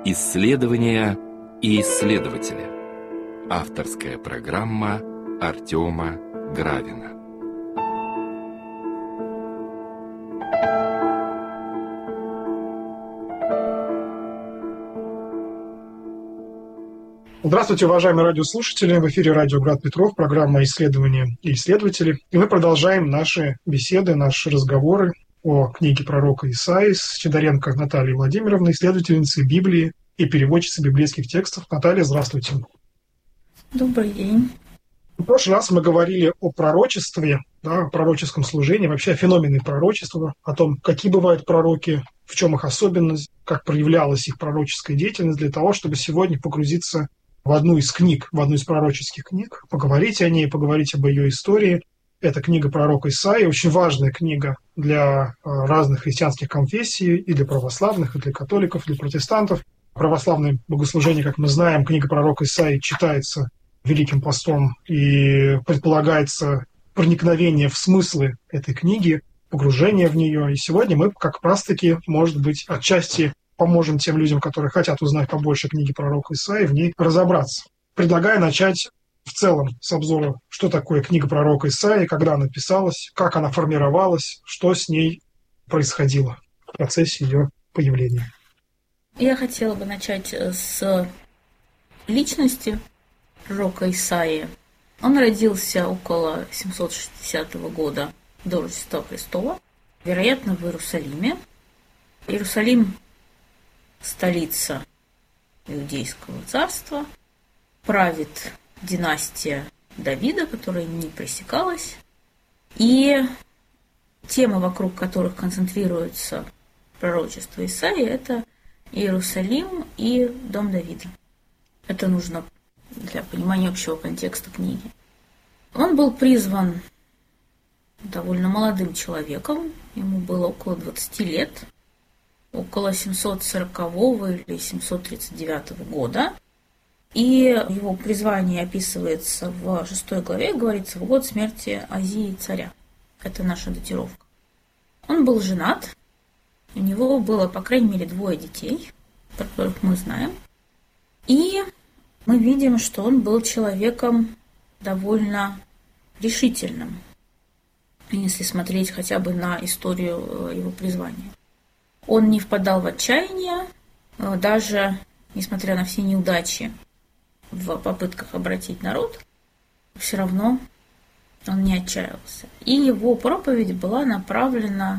Исследования и исследователи. Авторская программа Артема Гравина. Здравствуйте, уважаемые радиослушатели! В эфире радио «Град Петров», программа «Исследования и исследователи». И мы продолжаем наши беседы, наши разговоры о книге пророка Исаии с Сидоренко Натальей Владимировной, исследовательницей Библии и переводчицей библейских текстов. Наталья, здравствуйте. Добрый день. В прошлый раз мы говорили о пророчестве, о пророческом служении, вообще о феномене пророчества, о том, какие бывают пророки, в чем их особенность, как проявлялась их пророческая деятельность, для того, чтобы сегодня погрузиться в одну из книг, в одну из пророческих книг, поговорить о ней, поговорить об ее истории. Это книга пророка Исаии, очень важная книга для разных христианских конфессий, и для православных, и для католиков, и для протестантов. Православное богослужение, как мы знаем, книга пророка Исаии читается Великим постом, и предполагается проникновение в смыслы этой книги, погружение в нее. И сегодня мы как раз-таки, может быть, отчасти поможем тем людям, которые хотят узнать побольше книги пророка Исаии, в ней разобраться. Предлагаю начать в целом с обзора, что такое книга пророка Исаии, когда она писалась, как она формировалась, что с ней происходило в процессе ее появления. Я хотела бы начать с личности пророка Исаии. Он родился около 760 года до Рождества Христова, вероятно, в Иерусалиме. Иерусалим – столица Иудейского царства, правит династия Давида, которая не пресекалась, и темы, вокруг которых концентрируется пророчество Исаии, это Иерусалим и дом Давида. Это нужно для понимания общего контекста книги. Он был призван довольно молодым человеком, ему было около 20 лет, около 740 или 739 года. И его призвание описывается в 6 главе, говорится, в год смерти Азии царя. Это наша датировка. Он был женат, у него было, по крайней мере, 2 детей, про которых мы знаем. И мы видим, что он был человеком довольно решительным, если смотреть хотя бы на историю его призвания. Он не впадал в отчаяние, даже несмотря на все неудачи в попытках обратить народ, все равно он не отчаялся. И его проповедь была направлена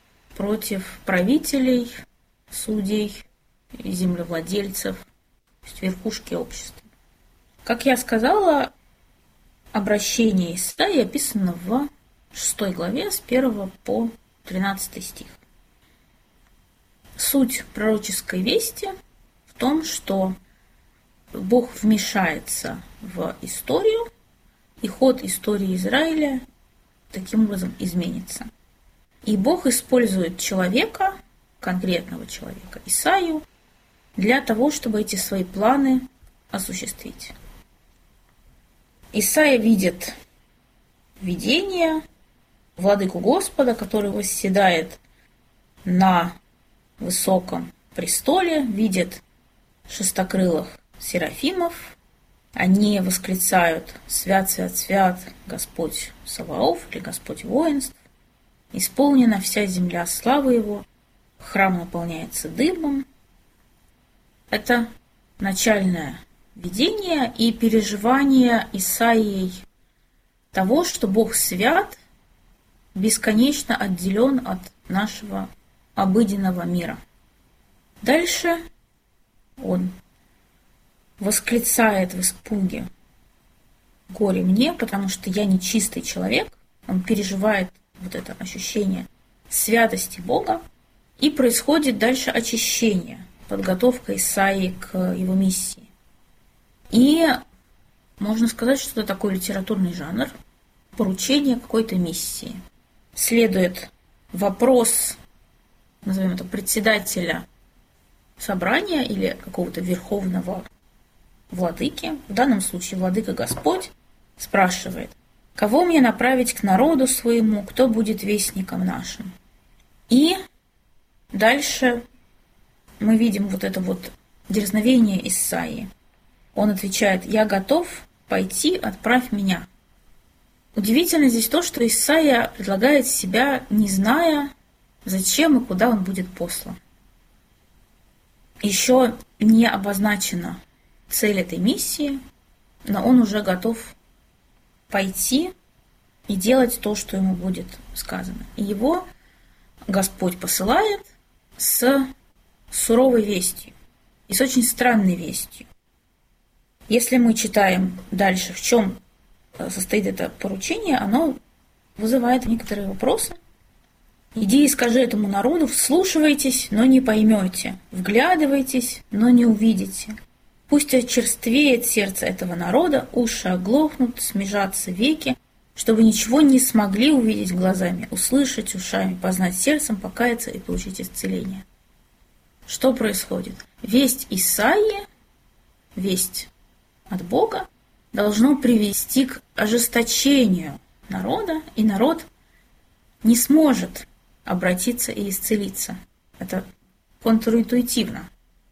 против правителей, судей, землевладельцев, то есть верхушки общества. Как я сказала, обращение Исаии описано в 6 главе с 1 по 13 стих. Суть пророческой вести в том, что Бог вмешается в историю, и ход истории Израиля таким образом изменится. И Бог использует человека, конкретного человека, Исаию, для того, чтобы эти свои планы осуществить. Исаия видит видение, владыку Господа, который восседает на высоком престоле, видит шестокрылых серафимов. Они восклицают: «Свят, свят, свят, Господь Саваоф» или «Господь воинств». Исполнена вся земля славы Его, храм наполняется дымом. Это начальное видение и переживание Исаией того, что Бог свят, бесконечно отделен от нашего обыденного мира. Дальше он восклицает в испуге: «Горе мне, потому что я нечистый человек». Он переживает вот это ощущение святости Бога, и происходит дальше очищение, подготовка Исаии к его миссии. И можно сказать, что это такой литературный жанр, поручение какой-то миссии. Следует вопрос, назовем это, председателя собрания или какого-то верховного владыки, в данном случае владыка Господь, спрашивает: «Кого мне направить к народу своему, кто будет вестником нашим?» И дальше мы видим вот это вот дерзновение Исаии. Он отвечает: «Я готов пойти, отправь меня». Удивительно здесь то, что Исаия предлагает себя, не зная, зачем и куда он будет послан. Еще не обозначена цель этой миссии, но он уже готов пойти и делать то, что ему будет сказано. И его Господь посылает с суровой вестью и с очень странной вестью. Если мы читаем дальше, в чем состоит это поручение, оно вызывает некоторые вопросы. «Иди и скажи этому народу: вслушивайтесь, но не поймете, вглядывайтесь, но не увидите. Пусть очерствеет сердце этого народа, уши оглохнут, смежатся веки, чтобы ничего не смогли увидеть глазами, услышать ушами, познать сердцем, покаяться и получить исцеление». Что происходит? Весть Исаии, весть от Бога, должно привести к ожесточению народа, и народ не сможет обратиться и исцелиться. Это контринтуитивно.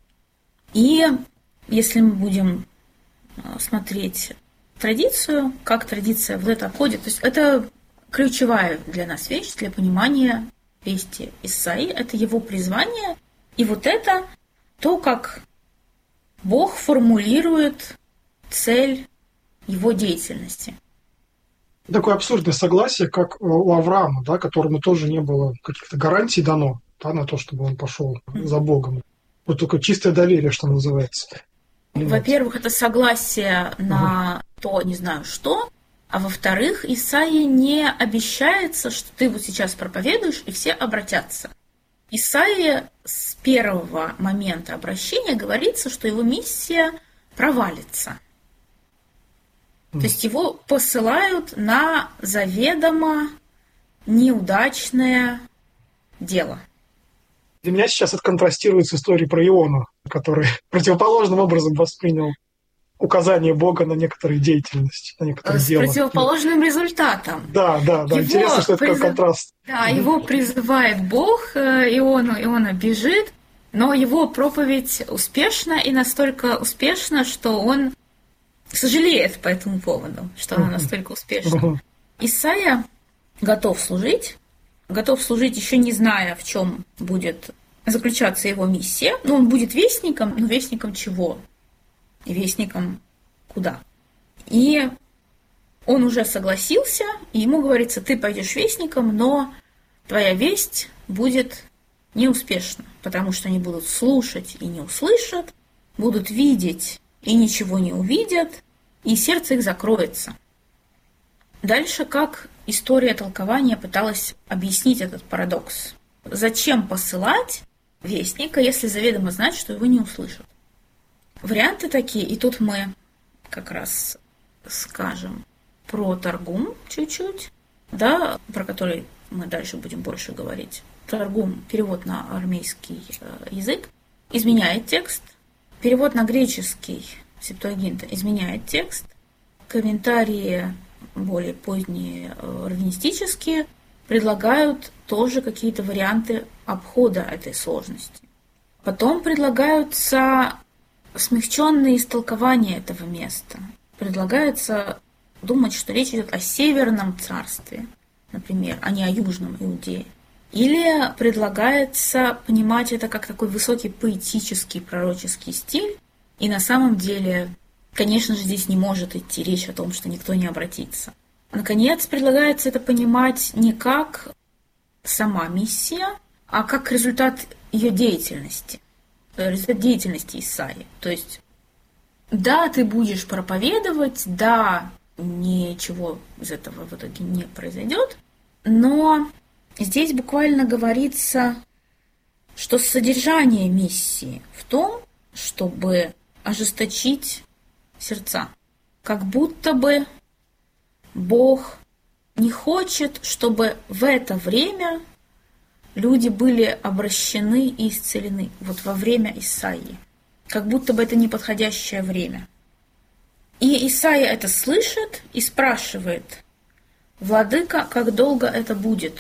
И если мы будем смотреть традицию, как традиция в это входит, то есть это ключевая для нас вещь, для понимания вести Исаии, это его призвание, и вот это то, как Бог формулирует цель его деятельности. Такое абсурдное согласие, как у Авраама, да, которому тоже не было каких-то гарантий дано, да, на то, чтобы он пошел за Богом. Вот только чистое доверие, что называется. Во-первых, это согласие на то, не знаю что, а во-вторых, Исаии не обещается, что ты вот сейчас проповедуешь, и все обратятся. Исаии с первого момента обращения говорится, что его миссия провалится. То есть его посылают на заведомо неудачное дело. Для меня сейчас это контрастирует с историей про Иона, который противоположным образом воспринял указание Бога на некоторые деятельности, на некоторые дела. С противоположным результатом. Да. Интересно, что это как контраст. Да, его призывает Бог, Иона бежит, но его проповедь успешна, и настолько успешна, что он сожалеет по этому поводу, что она настолько успешна. Исаия готов служить еще не зная, в чем будет заключаться его миссия. Но он будет вестником, но вестником чего? И вестником куда? И он уже согласился, и ему говорится: ты пойдешь вестником, но твоя весть будет неуспешна, потому что они будут слушать и не услышат, будут видеть и ничего не увидят, и сердце их закроется. Дальше, как история толкования пыталась объяснить этот парадокс. Зачем посылать вестника, если заведомо знать, что его не услышат? Варианты такие, и тут мы как раз скажем про Таргум чуть-чуть, да, про который мы дальше будем больше говорить. Таргум, перевод на арамейский язык, изменяет текст. Перевод на греческий, Септуагинта, изменяет текст. Комментарии более поздние, раввинистические, предлагают тоже какие-то варианты обхода этой сложности. Потом предлагаются смягченные истолкования этого места. Предлагается думать, что речь идет о Северном царстве, например, а не о Южном Иудее. Или предлагается понимать это как такой высокий поэтический пророческий стиль, и на самом деле, конечно же, здесь не может идти речь о том, что никто не обратится. Наконец, предлагается это понимать не как сама миссия, а как результат ее деятельности, результат деятельности Исаии. То есть, да, ты будешь проповедовать, да, ничего из этого в итоге не произойдет, но здесь буквально говорится, что содержание миссии в том, чтобы ожесточить сердца. Как будто бы Бог не хочет, чтобы в это время люди были обращены и исцелены. Вот во время Исаии. Как будто бы это неподходящее время. И Исаия это слышит и спрашивает: «Владыка, как долго это будет?»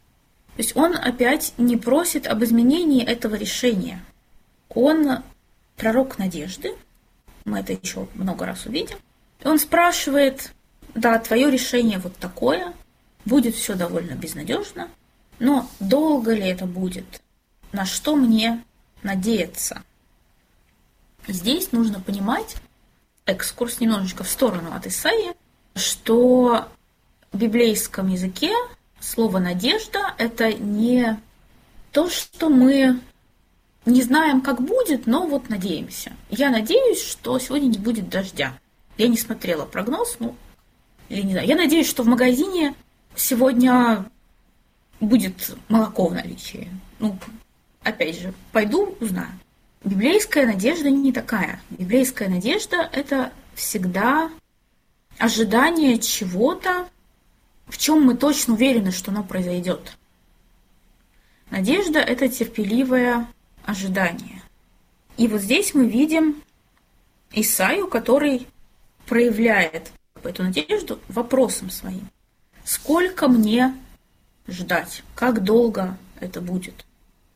То есть он опять не просит об изменении этого решения. Он пророк надежды. Мы это еще много раз увидим. И он спрашивает: да, твое решение вот такое, будет все довольно безнадежно, но долго ли это будет? На что мне надеяться? Здесь нужно понимать, экскурс немножечко в сторону от Исаии, что в библейском языке слово «надежда» — это не то, что мы не знаем, как будет, но вот надеемся. Я надеюсь, что сегодня не будет дождя. Я не смотрела прогноз, или не знаю. Я надеюсь, что в магазине сегодня будет молоко в наличии. Опять же, пойду, узнаю. Библейская надежда не такая. Библейская надежда — это всегда ожидание чего-то, в чем мы точно уверены, что оно произойдет. Надежда — это терпеливое ожидание. И вот здесь мы видим Исаию, который проявляет эту надежду вопросом своим. Сколько мне ждать? Как долго это будет?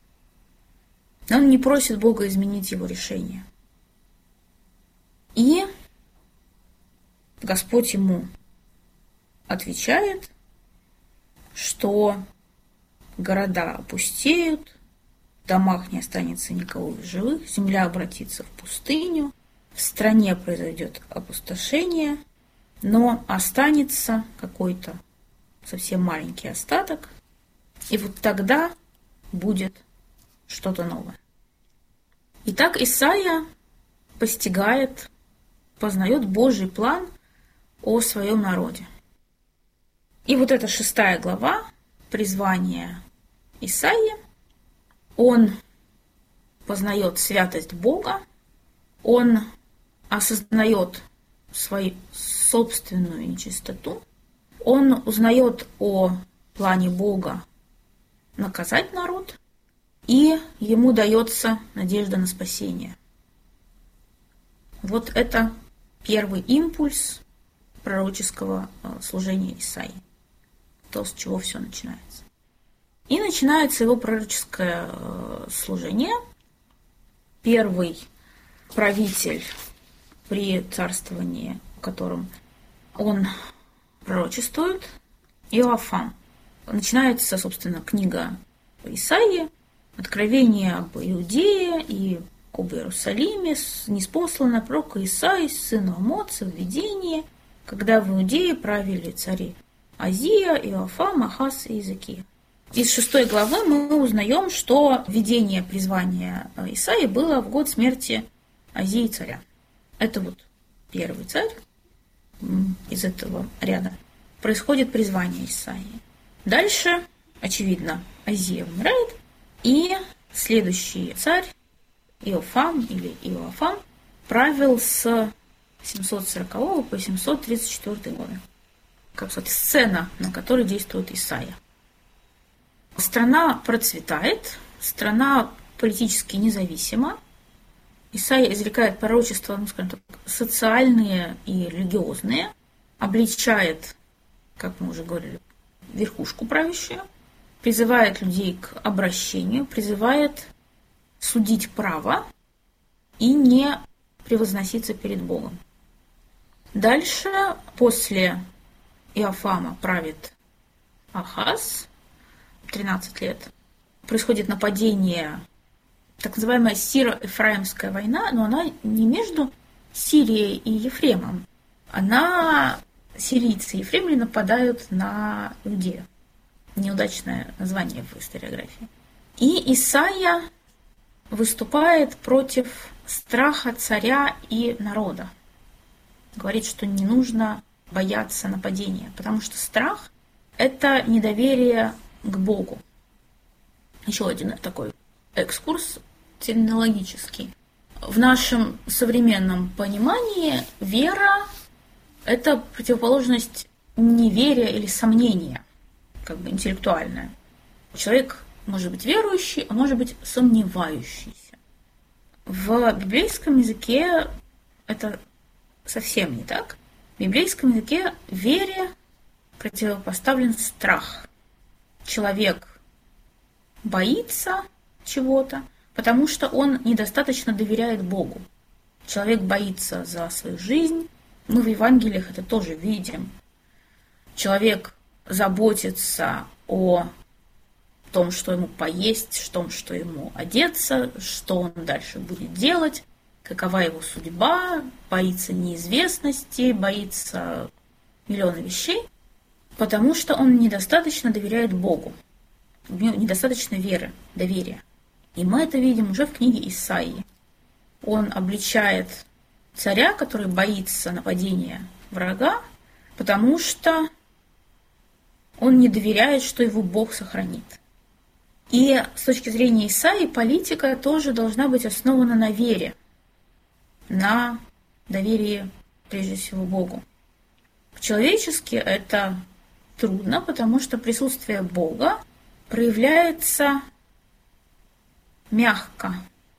Он не просит Бога изменить его решение. И Господь ему отвечает, что города опустеют, в домах не останется никого в живых, земля обратится в пустыню, в стране произойдет опустошение, но останется какой-то совсем маленький остаток, и вот тогда будет что-то новое. Итак, Исаия познает Божий план о своем народе. И вот эта 6 глава, призвание Исаии, он познает святость Бога, он осознает свою собственную нечистоту, он узнает о плане Бога наказать народ, и ему дается надежда на спасение. Вот это первый импульс пророческого служения Исаии. То, с чего все начинается. И начинается его пророческое служение. Первый правитель при царствовании, в котором он пророчествует, Иоафам. Начинается, собственно, книга Исаии, откровение об Иудее и об Иерусалиме, ниспослано пророк Исаии, сыну Амоца, в видении, когда в Иудее правили цари Азия, Иоафам, Ахаз и Иезекия. Из 6 главы мы узнаем, что видение призвания Исаии было в год смерти Азии царя. Это вот первый царь из этого ряда. Происходит призвание Исаии. Дальше, очевидно, Азия умирает, и следующий царь, Иофам или Иоафам, правил с 740 по 734 годы. Как сказать, сцена, на которой действует Исаия. Страна процветает, страна политически независима. Исаия изрекает пророчества, скажем так, социальные и религиозные, обличает, как мы уже говорили, верхушку правящую, призывает людей к обращению, призывает судить право и не превозноситься перед Богом. Дальше, после Иоафама правит Ахаз, 13 лет. Происходит нападение, так называемая Сиро-Эфраимская война, но она не между Сирией и Ефремом. Сирийцы и ефремляне нападают на Иудею. Неудачное название в историографии. И Исаия выступает против страха царя и народа. Говорит, что не нужно бояться нападения, потому что страх – это недоверие к Богу. Еще один такой экскурс терминологический. В нашем современном понимании вера – это противоположность неверия или сомнения, как бы интеллектуальная. Человек может быть верующий, а может быть сомневающийся. В библейском языке это совсем не так. В библейском языке вере противопоставлен страх. Человек боится чего-то, потому что он недостаточно доверяет Богу. Человек боится за свою жизнь. Мы в Евангелиях это тоже видим. Человек заботится о том, что ему поесть, о том, что ему одеться, что он дальше будет делать, какова его судьба, боится неизвестности, боится миллиона вещей, потому что он недостаточно доверяет Богу, у него недостаточно веры, доверия. И мы это видим уже в книге Исаии. Он обличает царя, который боится нападения врага, потому что он не доверяет, что его Бог сохранит. И с точки зрения Исаии политика тоже должна быть основана на вере, на доверии, прежде всего, Богу. По-человечески это трудно, потому что присутствие Бога проявляется мягко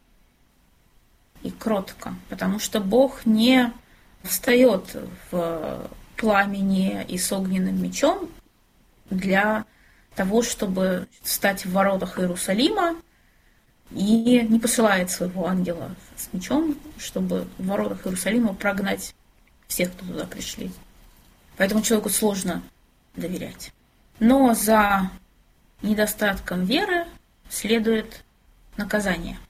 и кротко, потому что Бог не встает в пламени и с огненным мечом для того, чтобы встать в воротах Иерусалима, и не посылает своего ангела с мечом, чтобы в воротах Иерусалима прогнать всех, кто туда пришли. Поэтому человеку сложно доверять. Но за недостатком веры следует наказание.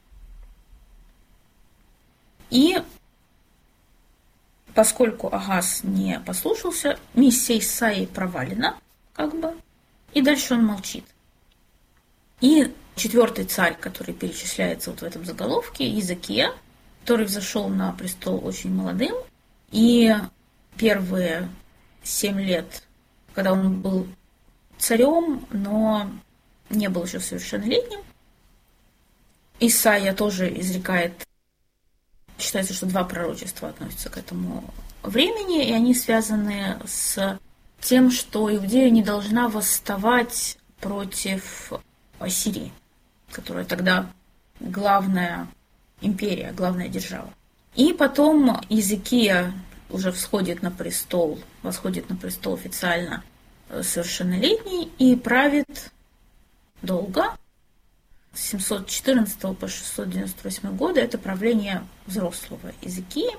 И поскольку Ахаз не послушался, миссия Исаии провалена, и дальше он молчит. И четвертый царь, который перечисляется вот в этом заголовке, Иезекия, который взошел на престол очень молодым, и первые 7 лет, когда он был царем, но не был еще совершеннолетним, Исаия тоже изрекает, считается, что 2 пророчества относятся к этому времени, и они связаны с тем, что Иудея не должна восставать против Ассирии, которая тогда главная империя, главная держава. И потом Иезекия уже восходит на престол официально совершеннолетний и правит долго, с 714 по 698 годы. Это правление взрослого Иезекии.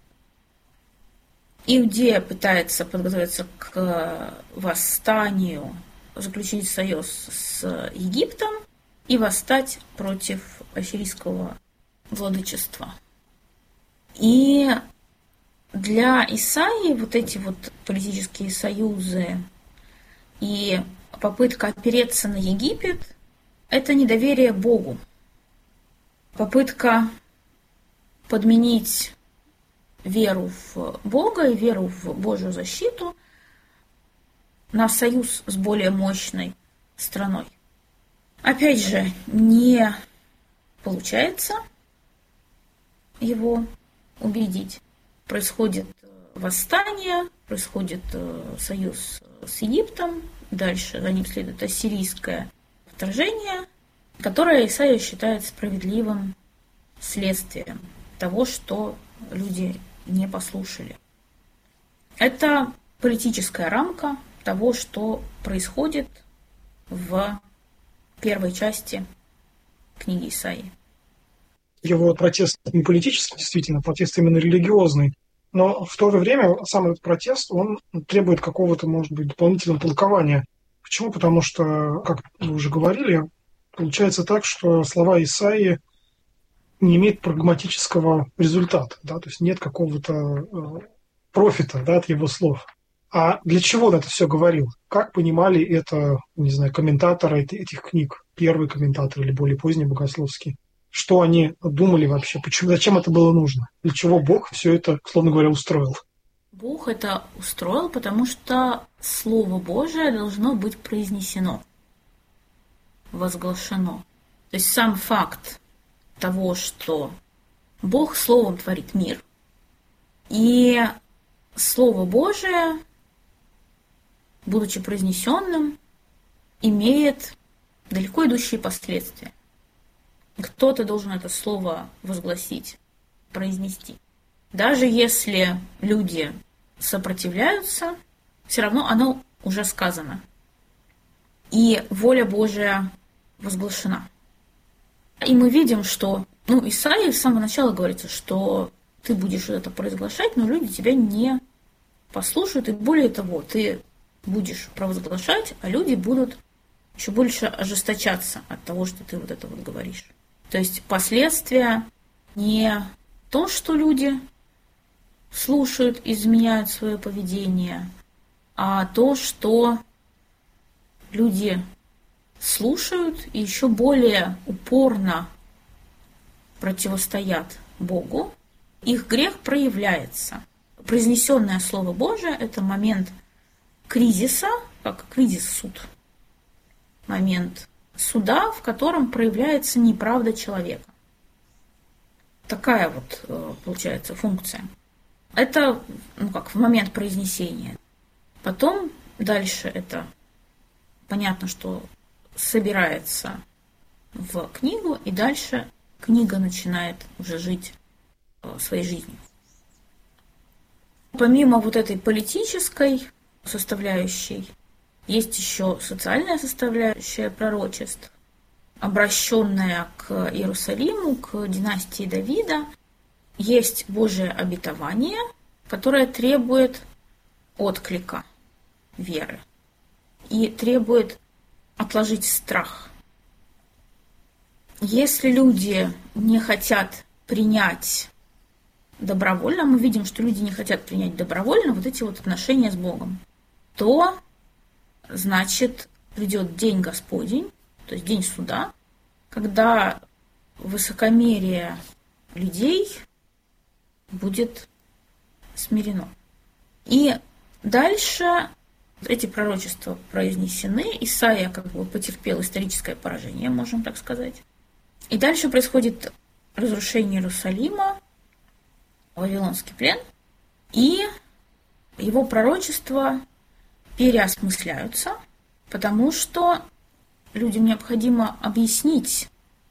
Иудея пытается подготовиться к восстанию, заключить союз с Египтом и восстать против ассирийского владычества. И для Исаии вот эти вот политические союзы и попытка опереться на Египет – это недоверие Богу. Попытка подменить веру в Бога и веру в Божью защиту на союз с более мощной страной. Опять же, не получается его убедить. Происходит восстание, происходит союз с Египтом, дальше за ним следует ассирийское вторжение, которое Исаия считает справедливым следствием того, что люди не послушали. Это политическая рамка того, что происходит в первой части книги Исаии. Его протест не политический, действительно, протест именно религиозный. Но в то же время сам этот протест, он требует какого-то, может быть, дополнительного толкования. Почему? Потому что, как вы уже говорили, получается так, что слова Исаии не имеют прагматического результата, да? То есть нет какого-то профита, да, от его слов. А для чего он это все говорил? Как понимали это, не знаю, комментаторы этих книг, первый комментатор или более поздний богословский? Что они думали вообще? Почему, зачем это было нужно? Для чего Бог все это, условно говоря, устроил? Бог это устроил, потому что Слово Божие должно быть произнесено, возглашено. То есть сам факт того, что Бог Словом творит мир, и Слово Божие, будучи произнесенным, имеет далеко идущие последствия. Кто-то должен это слово возгласить, произнести. Даже если люди сопротивляются, все равно оно уже сказано. И воля Божия возглашена. И мы видим, что, Исаии с самого начала говорится, что ты будешь это провозглашать, но люди тебя не послушают, и более того, ты будешь провозглашать, а люди будут еще больше ожесточаться от того, что ты вот это вот говоришь. То есть последствия не то, что люди слушают, изменяют свое поведение, а то, что люди слушают и еще более упорно противостоят Богу, их грех проявляется. Произнесенное Слово Божие – это момент кризиса, как кризис-суд. Момент суда, в котором проявляется неправда человека. Такая вот получается функция. Это в момент произнесения. Потом дальше это понятно, что собирается в книгу, и дальше книга начинает уже жить своей жизнью. Помимо вот этой политической составляющей, есть еще социальная составляющая пророчеств, обращенная к Иерусалиму, к династии Давида. Есть Божие обетование, которое требует отклика веры и требует отложить страх. Если люди не хотят принять добровольно, мы видим, что люди не хотят принять добровольно вот эти вот отношения с Богом, то, значит, придет день Господень, то есть день суда, когда высокомерие людей будет смирено. И дальше эти пророчества произнесены, Исаия потерпел историческое поражение, можем так сказать. И дальше происходит разрушение Иерусалима, Вавилонский плен, и его пророчества переосмысляются, потому что людям необходимо объяснить,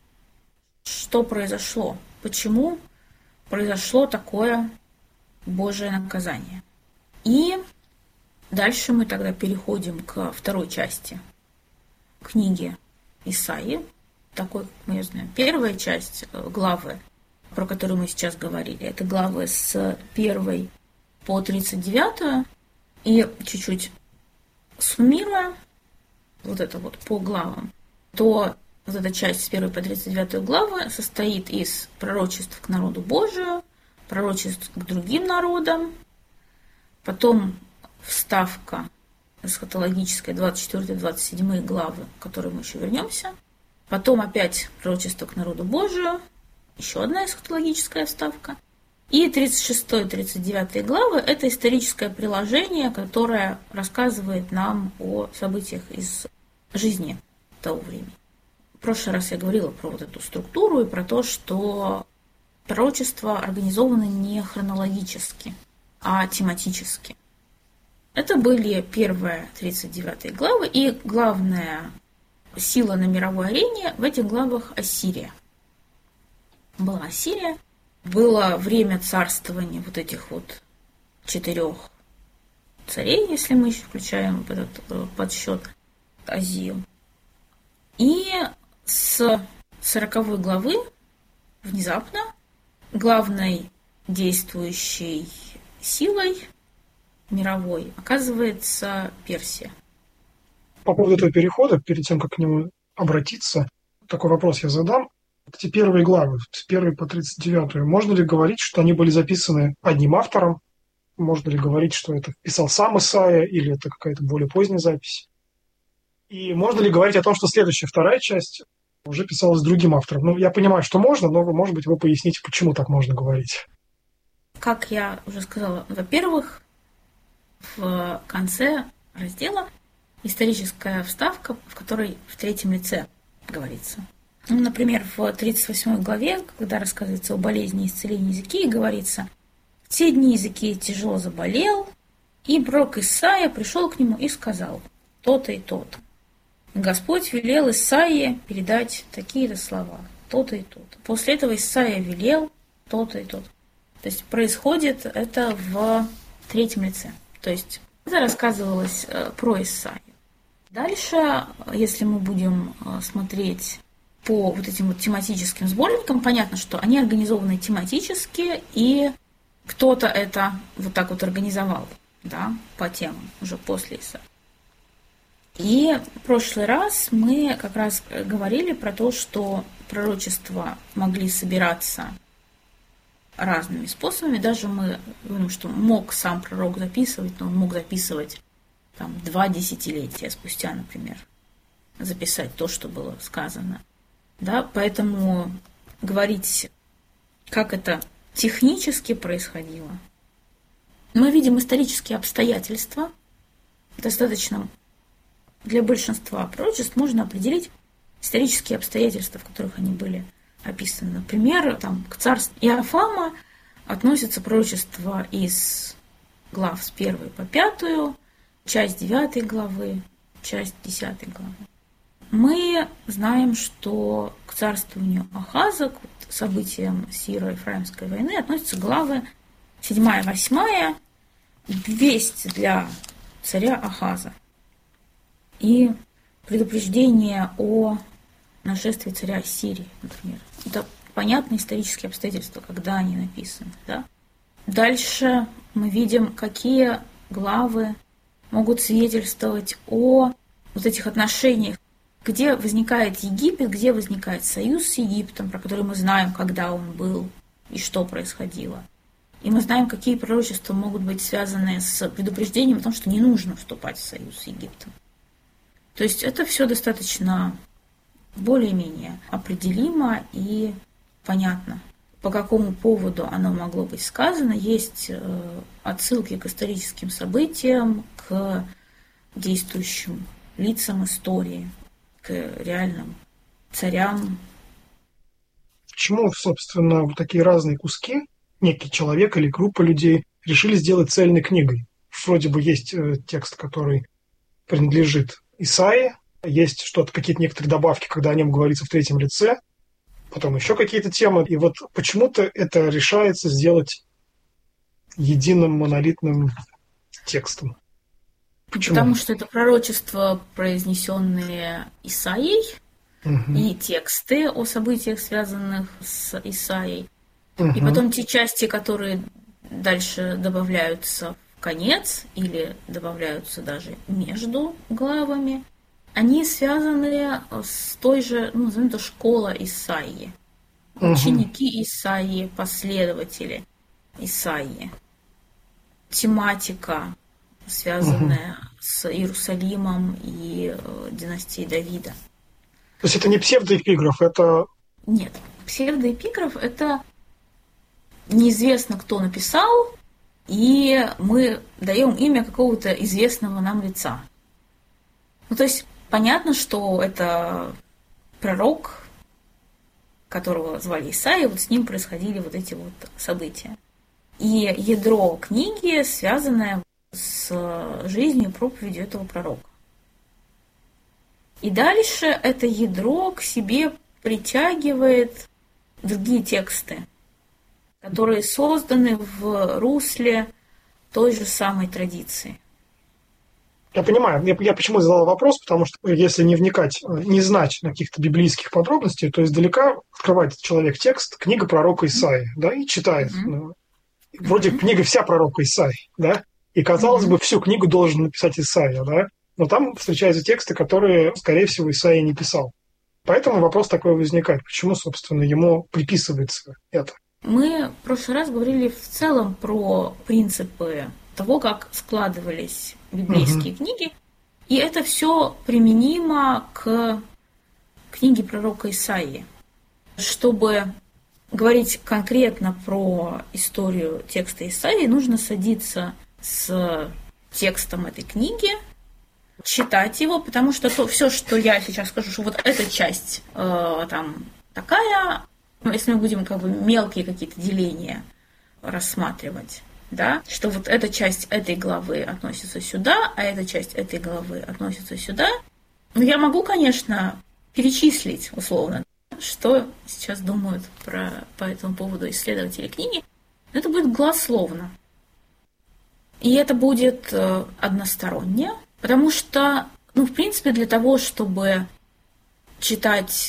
что произошло, почему произошло такое Божие наказание. И дальше мы тогда переходим к второй части книги Исаии, такой, как мы ее знаем, первая часть главы, про которую мы сейчас говорили, это главы с 1 по 39, и чуть-чуть суммируя вот это вот по главам, то вот эта часть с 1 по 39 главы состоит из пророчеств к народу Божию, пророчеств к другим народам, потом вставка эсхатологическая 24-27 главы, к которой мы еще вернемся, потом опять пророчество к народу Божию, еще одна эсхатологическая вставка. И 36-39 главы – это историческое приложение, которое рассказывает нам о событиях из жизни того времени. В прошлый раз я говорила про вот эту структуру и про то, что пророчества организованы не хронологически, а тематически. Это были первые 39 главы, и главная сила на мировой арене в этих главах – Ассирия. Была Ассирия, было время царствования вот этих вот 4 царей, если мы еще включаем в этот подсчет Азию. И с 40 главы внезапно главной действующей силой мировой оказывается Персия. По поводу этого перехода, перед тем, как к нему обратиться, такой вопрос я задам. Эти первые главы, с 1 по 39, можно ли говорить, что они были записаны одним автором? Можно ли говорить, что это писал сам Исаия, или это какая-то более поздняя запись? И можно ли говорить о том, что следующая, вторая часть уже писалась другим автором? Я понимаю, что можно, но, может быть, вы поясните, почему так можно говорить. Как я уже сказала, во-первых, в конце раздела историческая вставка, в которой в третьем лице говорится. Например, в 38 главе, когда рассказывается о болезни и исцелении Иезекии, говорится: «В те дни Иезекия тяжело заболел, и пророк Исаия пришел к нему и сказал: то-то и то-то. Господь велел Исаии передать такие-то слова, то-то и то-то. После этого Исаия велел то-то и то-то». То есть происходит это в третьем лице. То есть это рассказывалось про Исаию. Дальше, если мы будем смотреть по вот этим вот тематическим сборникам, понятно, что они организованы тематически, и кто-то это вот так вот организовал, да, по темам уже после Исаии. И в прошлый раз мы как раз говорили про то, что пророчества могли собираться разными способами. Даже мы говорим, что мог сам пророк записывать, но он мог записывать 2 десятилетия спустя, например, записать то, что было сказано. Да? Поэтому говорить, как это технически происходило. Мы видим исторические обстоятельства. Достаточно для большинства пророчеств можно определить исторические обстоятельства, в которых они были описаны. Например, к царству Иофама относятся пророчества из глав с 1 по 5, часть 9 главы, часть 10 главы. Мы знаем, что к царствованию Ахаза, к событиям Сиро-Ефраимской войны, относятся главы 7 и 8, весть для царя Ахаза и предупреждение о нашествии царя Ассирии, например. Это понятные исторические обстоятельства, когда они написаны. Да? Дальше мы видим, какие главы могут свидетельствовать о вот этих отношениях, где возникает Египет, где возникает союз с Египтом, про который мы знаем, когда он был и что происходило. И мы знаем, какие пророчества могут быть связаны с предупреждением о том, что не нужно вступать в союз с Египтом. То есть это все достаточно более-менее определимо и понятно, по какому поводу оно могло быть сказано. Есть отсылки к историческим событиям, к действующим лицам истории, к реальным царям. Почему, собственно, вот такие разные куски, некий человек или группа людей, решили сделать цельной книгой? Вроде бы есть текст, который принадлежит Исаии, есть что-то, какие-то некоторые добавки, когда о нем говорится в третьем лице, потом еще какие-то темы. И вот почему-то это решается сделать единым монолитным текстом. Почему? Потому что это пророчества, произнесенные Исаией, и тексты о событиях, связанных с Исаией. И потом те части, которые дальше добавляются в конец или добавляются даже между главами, они связаны с той же, назовем это, школа Исаии. Ученики Исаии, последователи Исаии. Тематика, связанная с Иерусалимом и династией Давида. То есть это не псевдоэпиграф, это... Нет, псевдоэпиграф – это неизвестно, кто написал, и мы даем имя какого-то известного нам лица. То есть понятно, что это пророк, которого звали Исаия, вот с ним происходили вот эти вот события. И ядро книги, связанное с жизнью и проповедью этого пророка. И дальше это ядро к себе притягивает другие тексты, которые созданы в русле той же самой традиции. Я понимаю. Я почему задал вопрос, потому что если не вникать, не знать каких-то библейских подробностей, то издалека открывает человек текст, книга пророка Исаии, да, и читает. Вроде книга вся пророка Исаии, да, и, казалось бы, всю книгу должен написать Исаия, да, но там встречаются тексты, которые, скорее всего, Исаия не писал. Поэтому вопрос такой возникает, почему, собственно, ему приписывается это. Мы в прошлый раз говорили в целом про принципы того, как складывались библейские книги, и это все применимо к книге пророка Исаии. Чтобы говорить конкретно про историю текста Исаии, нужно садиться с текстом этой книги, читать его, потому что все, что я сейчас скажу, что вот эта часть там такая, если мы будем мелкие какие-то деления рассматривать, да, что вот эта часть этой главы относится сюда, а эта часть этой главы относится сюда. Я могу, конечно, перечислить условно, что сейчас думают по этому поводу исследователи книги, но это будет голословно. И это будет односторонне, потому что, в принципе, для того, чтобы читать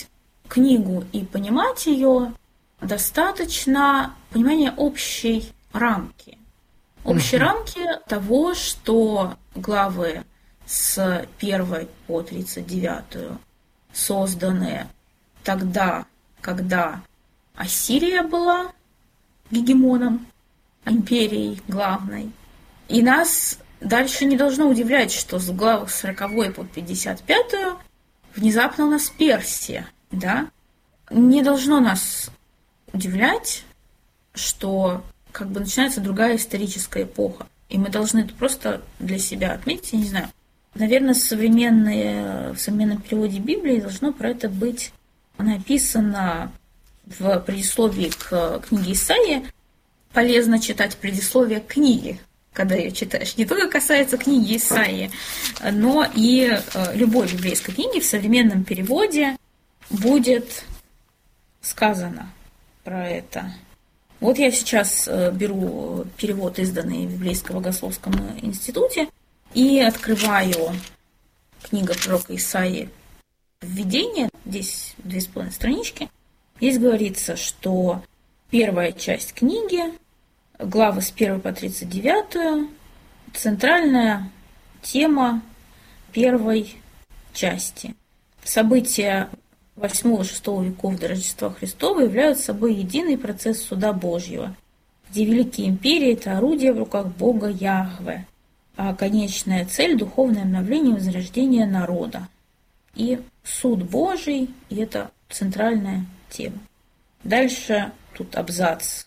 книгу и понимать ее, достаточно понимания общей рамки. Общей рамки того, что главы с 1 по 39 созданы тогда, когда Ассирия была гегемоном, империей главной. И нас дальше не должно удивлять, что с глав 40 по 55 внезапно у нас Персия. Да? Не должно нас удивлять, что как бы начинается другая историческая эпоха. И мы должны это просто для себя отметить, я не знаю. Наверное, в современном переводе Библии должно про это быть написано в предисловии к книге Исаии. Полезно читать предисловие к книге, когда ее читаешь. Не только касается книги Исаии, но и любой библейской книги в современном переводе будет сказано про это. Вот я сейчас беру перевод, изданный в Библейском богословском институте, и открываю книгу пророка Исаии «Введение», здесь 2,5 странички. Здесь говорится, что первая часть книги, главы с 1 по 39, центральная тема первой части. События 8-6 веков до Рождества Христова являются собой единый процесс суда Божьего, где великие империи – это орудие в руках Бога Яхве, а конечная цель – духовное обновление и возрождение народа. И суд Божий – и это центральная тема. Дальше тут абзац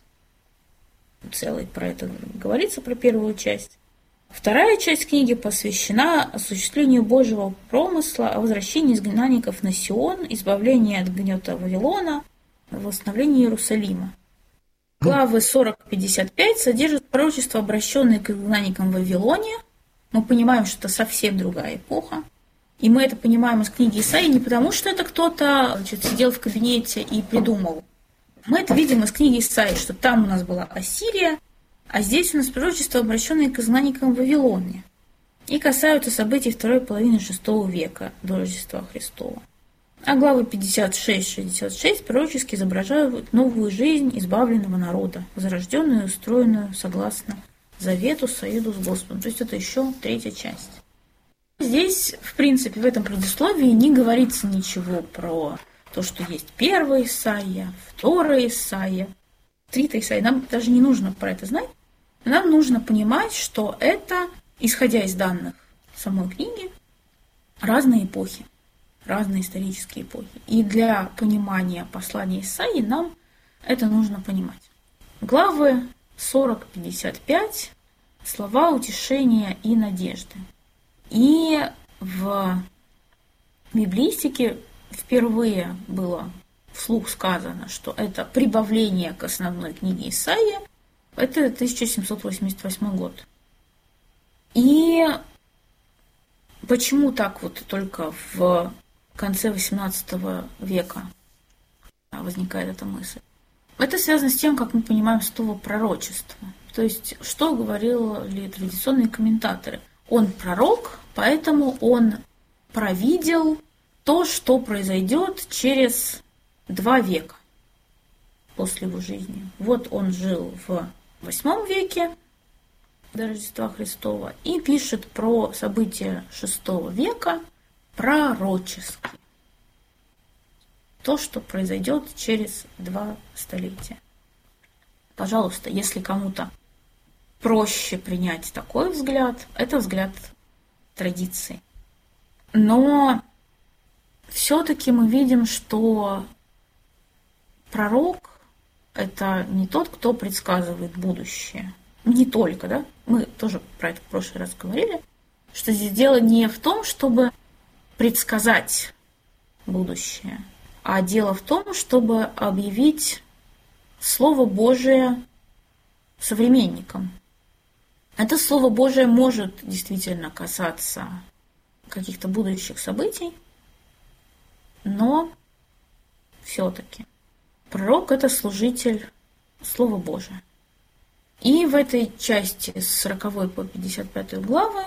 целый про это говорится, про первую часть. Вторая часть книги посвящена осуществлению Божьего промысла о возвращении изгнанников на Сион, избавлении от гнета Вавилона, восстановлении Иерусалима. Главы 40-55 содержат пророчества, обращенные к изгнанникам в Вавилоне. Мы понимаем, что это совсем другая эпоха. И мы это понимаем из книги Исаии не потому, что это кто-то сидел в кабинете и придумал. Мы это видим из книги Исаии, что там у нас была Ассирия, а здесь у нас пророчества, обращенные к изгнанникам в Вавилоне, и касаются событий второй половины VI века до Рождества Христова. А главы 56-66 пророчески изображают новую жизнь избавленного народа, возрожденную и устроенную согласно завету, союзу с Господом. То есть это еще третья часть. Здесь, в принципе, в этом предисловии не говорится ничего про то, что есть первая Исаия, вторая Исаия, третья Исаия. Нам даже не нужно про это знать. Нам нужно понимать, что это, исходя из данных самой книги, разные эпохи, разные исторические эпохи. И для понимания послания Исаии нам это нужно понимать. Главы 40-55 – слова утешения и надежды. И в библистике впервые было вслух сказано, что это прибавление к основной книге Исаии. Это 1788 год. И почему так вот только в конце XVIII века возникает эта мысль? Это связано с тем, как мы понимаем слово пророчество. То есть, что говорили традиционные комментаторы? Он пророк, поэтому он провидел то, что произойдет через 2 века после его жизни. Вот он жил в VIII веке до Рождества Христова и пишет про события VI века пророчески. То, что произойдет через 2 столетия. Пожалуйста, если кому-то проще принять такой взгляд, это взгляд традиции. Но все-таки мы видим, что пророк – это не тот, кто предсказывает будущее. Не только, да? Мы тоже про это в прошлый раз говорили, что здесь дело не в том, чтобы предсказать будущее, а дело в том, чтобы объявить Слово Божие современникам. Это Слово Божие может действительно касаться каких-то будущих событий, но все-таки пророк – это служитель Слова Божия. И в этой части с 40 по 55 главы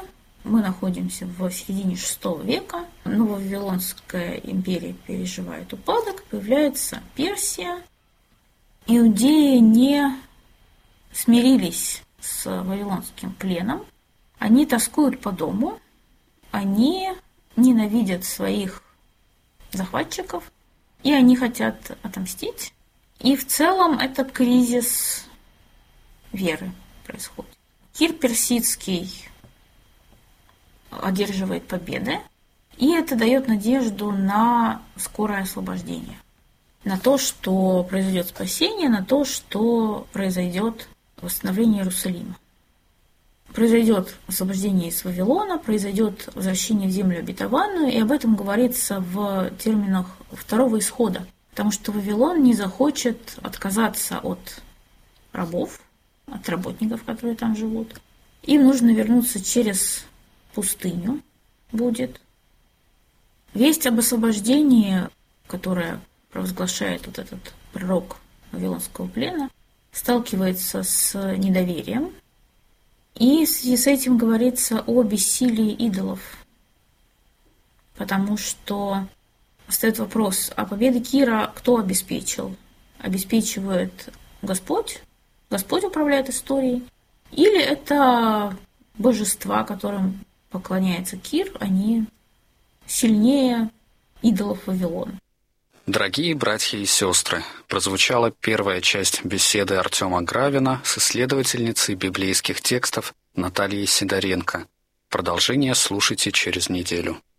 Мы находимся в середине VI века. Нововавилонская империя переживает упадок, появляется Персия. Иудеи не смирились с вавилонским пленом. Они тоскуют по дому, они ненавидят своих захватчиков, и они хотят отомстить. И в целом это кризис веры происходит. Кир Персидский одерживает победы, и это дает надежду на скорое освобождение, на то, что произойдет спасение, на то, что произойдет восстановление Иерусалима. Произойдет освобождение из Вавилона, произойдет возвращение в землю обетованную, и об этом говорится в терминах второго исхода, потому что Вавилон не захочет отказаться от рабов, от работников, которые там живут. Им нужно вернуться через пустыню будет. Весть об освобождении, которая провозглашает вот этот пророк вавилонского плена, сталкивается с недоверием. И в связи с этим говорится о бессилии идолов. Потому что встает вопрос, а победы Кира кто обеспечил? Обеспечивает Господь? Господь управляет историей? Или это божества, которым поклоняется Кир, они сильнее идолов Вавилона? Дорогие братья и сестры, прозвучала первая часть беседы Артема Гравина с исследовательницей библейских текстов Натальей Сидоренко. Продолжение слушайте через неделю.